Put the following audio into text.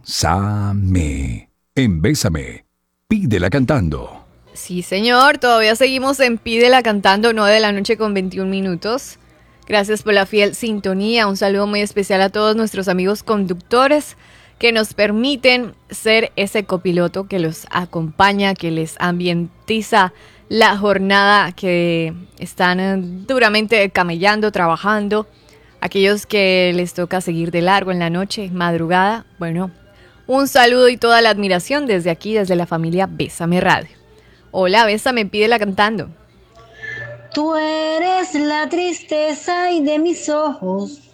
Same. En Bésame, pídela cantando. Sí, señor, todavía seguimos en Pídela Cantando, 9 de la noche con 21 minutos. Gracias por la fiel sintonía. Un saludo muy especial a todos nuestros amigos conductores que nos permiten ser ese copiloto que los acompaña, que les ambientiza la jornada, que están duramente camellando, trabajando. Aquellos que les toca seguir de largo en la noche, madrugada, bueno, un saludo y toda la admiración desde aquí, desde la familia Bésame Radio. Hola, Bésame, pídela cantando. Tú eres la tristeza y de mis ojos,